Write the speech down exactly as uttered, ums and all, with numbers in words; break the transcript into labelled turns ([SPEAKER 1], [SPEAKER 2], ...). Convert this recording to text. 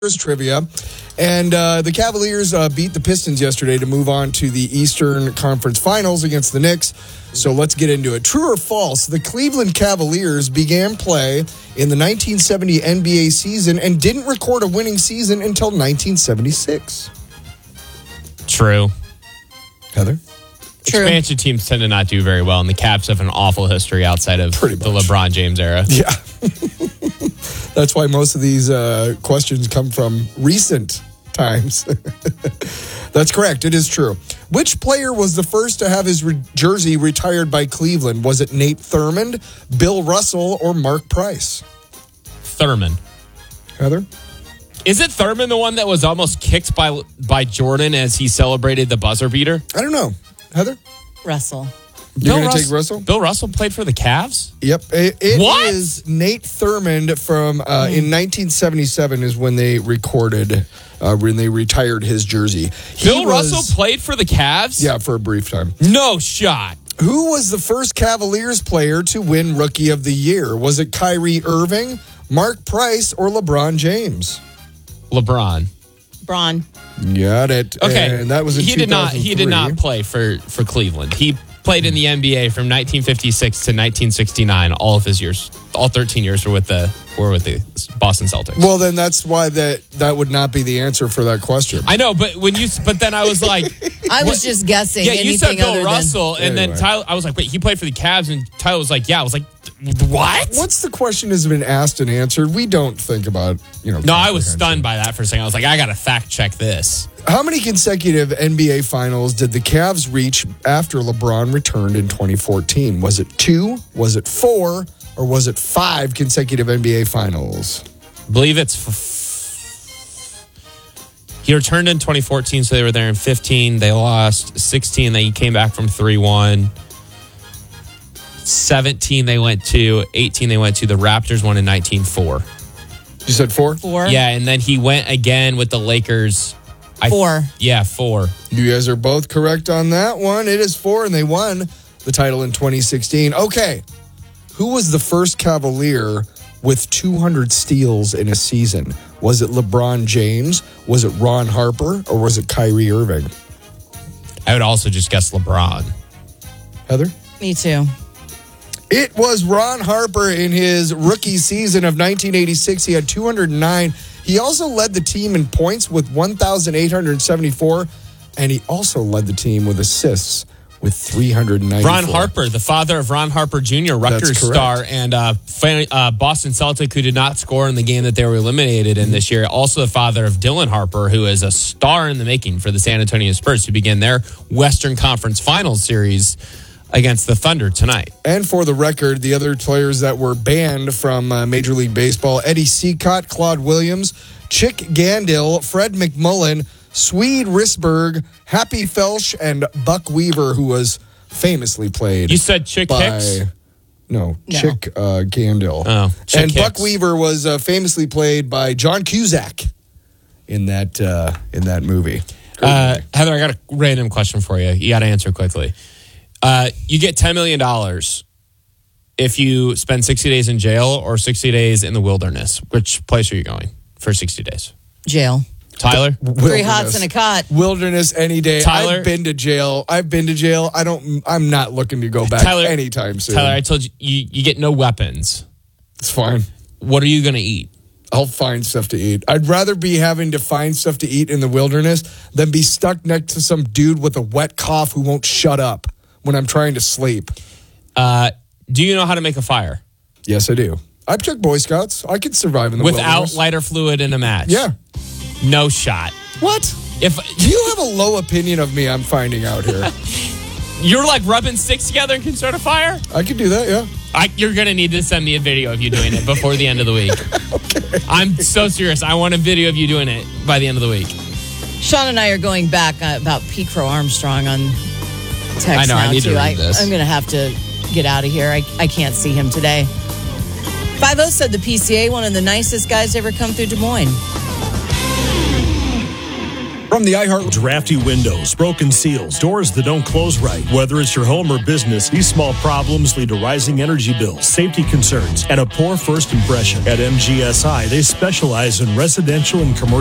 [SPEAKER 1] Trivia. And uh, the Cavaliers uh, beat the Pistons yesterday to move on to the Eastern Conference Finals against the Knicks. So let's get into it. True or false, the Cleveland Cavaliers began play in the nineteen seventy N B A season and didn't record a winning season until nineteen seventy-six.
[SPEAKER 2] True.
[SPEAKER 1] Heather?
[SPEAKER 3] True.
[SPEAKER 2] Expansion teams tend to not do very well, and the Cavs have an awful history outside of
[SPEAKER 1] Pretty
[SPEAKER 2] the
[SPEAKER 1] much.
[SPEAKER 2] LeBron James era.
[SPEAKER 1] Yeah. That's why most of these uh, questions come from recent times. That's correct. It is true. Which player was the first to have his re- jersey retired by Cleveland? Was it Nate Thurmond, Bill Russell, or Mark Price?
[SPEAKER 2] Thurman.
[SPEAKER 1] Heather?
[SPEAKER 2] Is it Thurman the one that was almost kicked by by Jordan as he celebrated the buzzer beater?
[SPEAKER 1] I don't know. Heather?
[SPEAKER 3] Russell.
[SPEAKER 1] You're going to
[SPEAKER 2] Russ-
[SPEAKER 1] take Russell?
[SPEAKER 2] Bill Russell played for the Cavs?
[SPEAKER 1] Yep. It, it
[SPEAKER 2] What?
[SPEAKER 1] is Nate Thurmond from uh, in nineteen seventy-seven is when they recorded, uh, when they retired his jersey. He
[SPEAKER 2] Bill
[SPEAKER 1] was-
[SPEAKER 2] Russell played for the Cavs?
[SPEAKER 1] Yeah, for a brief time.
[SPEAKER 2] No shot.
[SPEAKER 1] Who was the first Cavaliers player to win Rookie of the Year? Was it Kyrie Irving, Mark Price, or LeBron James?
[SPEAKER 2] LeBron.
[SPEAKER 3] Braun.
[SPEAKER 1] Got it.
[SPEAKER 2] Okay.
[SPEAKER 1] And that was in
[SPEAKER 2] he did not he did not play for, for Cleveland. He played in the N B A from nineteen fifty-six to nineteen sixty-nine. All of his years, all thirteen years were with the were with the Boston Celtics.
[SPEAKER 1] Well, then that's why that that would not be the answer for that question.
[SPEAKER 2] I know, but when you but then I was like,
[SPEAKER 3] I was just guessing.
[SPEAKER 2] yeah, you said
[SPEAKER 3] anything other
[SPEAKER 2] Bill
[SPEAKER 3] than-
[SPEAKER 2] Russell, and
[SPEAKER 1] Anyway.
[SPEAKER 2] then Tyler. I was like, wait, he played for the Cavs, and Tyler was like, yeah. I was like, what?
[SPEAKER 1] Once the question has been asked and answered, we don't think about, you know.
[SPEAKER 2] No, I was
[SPEAKER 1] comprehension.
[SPEAKER 2] stunned by that for a second. I was like, I got to fact check this.
[SPEAKER 1] How many consecutive N B A finals did the Cavs reach after LeBron returned in twenty fourteen? Was it two? Was it four? Or was it five consecutive N B A finals?
[SPEAKER 2] I believe it's. F- he returned in twenty fourteen, so they were there in fifteen. They lost sixteen. They came back from three one. seventeen they went to. eighteen they went to. The Raptors won in nineteen four.
[SPEAKER 1] You said four?
[SPEAKER 3] Four.
[SPEAKER 2] Yeah, and then he went again with the Lakers. I-
[SPEAKER 3] Four.
[SPEAKER 2] Yeah, four.
[SPEAKER 1] You guys are both correct on that one. It is four, and they won the title in twenty sixteen. Okay. Who was the first Cavalier with two hundred steals in a season? Was it LeBron James? Was it Ron Harper? Or was it Kyrie Irving?
[SPEAKER 2] I would also just guess LeBron.
[SPEAKER 1] Heather?
[SPEAKER 3] Me too.
[SPEAKER 1] It was Ron Harper in his rookie season of nineteen eighty-six. He had two hundred nine. He also led the team in points with one thousand eight hundred seventy-four, and he also led the team with assists with three hundred ninety-four.
[SPEAKER 2] Ron Harper, the father of Ron Harper Junior, Rutgers
[SPEAKER 1] That's correct.
[SPEAKER 2] star, and uh, fan, uh, Boston Celtic, who did not score in the game that they were eliminated in this year. Also the father of Dylan Harper, who is a star in the making for the San Antonio Spurs, who begin their Western Conference Finals series against the Thunder tonight.
[SPEAKER 1] And for the record, the other players that were banned from uh, Major League Baseball, Eddie Seacott, Claude Williams, Chick Gandil, Fred McMullen, Swede Risberg, Happy Felsch, and Buck Weaver, who was famously played
[SPEAKER 2] You said Chick
[SPEAKER 1] by...
[SPEAKER 2] Hicks?
[SPEAKER 1] No,
[SPEAKER 3] No.
[SPEAKER 1] Chick uh, Gandil.
[SPEAKER 2] Oh, Chick
[SPEAKER 1] and Buck
[SPEAKER 2] Hicks.
[SPEAKER 1] Weaver was uh, famously played by John Cusack in that uh, in that movie.
[SPEAKER 2] Uh, Heather, I got a random question for you. You got to answer quickly. Uh, you get ten million dollars if you spend sixty days in jail or sixty days in the wilderness. Which place are you going for sixty days?
[SPEAKER 3] Jail.
[SPEAKER 2] Tyler?
[SPEAKER 3] Three hots in a cot.
[SPEAKER 1] Wilderness any day.
[SPEAKER 2] Tyler?
[SPEAKER 1] I've been to jail. I've been to jail. I don't. I'm not looking to go back
[SPEAKER 2] Tyler-
[SPEAKER 1] anytime soon.
[SPEAKER 2] Tyler, I told you, you, you get no weapons.
[SPEAKER 1] It's fine.
[SPEAKER 2] What are you going to eat?
[SPEAKER 1] I'll find stuff to eat. I'd rather be having to find stuff to eat in the wilderness than be stuck next to some dude with a wet cough who won't shut up when I'm trying to sleep.
[SPEAKER 2] Uh, do you know how to make a fire?
[SPEAKER 1] Yes, I do. I took Boy Scouts. I could survive in the
[SPEAKER 2] Without
[SPEAKER 1] wilderness.
[SPEAKER 2] lighter fluid in a match?
[SPEAKER 1] Yeah.
[SPEAKER 2] No shot.
[SPEAKER 1] What?
[SPEAKER 2] If
[SPEAKER 1] You have a low opinion of me, I'm finding out here.
[SPEAKER 2] you're like rubbing sticks together and can start a fire,
[SPEAKER 1] I could do that, yeah.
[SPEAKER 2] I, you're going to need to send me a video of you doing it before the end of the week. Okay. I'm so serious. I want a video of you doing it by the end of the week.
[SPEAKER 3] Sean and I are going back uh, about Pete Crow Armstrong on text
[SPEAKER 2] I know,
[SPEAKER 3] now,
[SPEAKER 2] I need to
[SPEAKER 3] too.
[SPEAKER 2] read this.
[SPEAKER 3] I'm going to have to get out of here. I, I can't see him today. five oh said the P C A, one of the nicest guys ever come through Des Moines.
[SPEAKER 1] From the iHeart.
[SPEAKER 4] Drafty windows, broken seals, doors that don't close right. Whether it's your home or business, these small problems lead to rising energy bills, safety concerns, and a poor first impression. At M G S I, they specialize in residential and commercial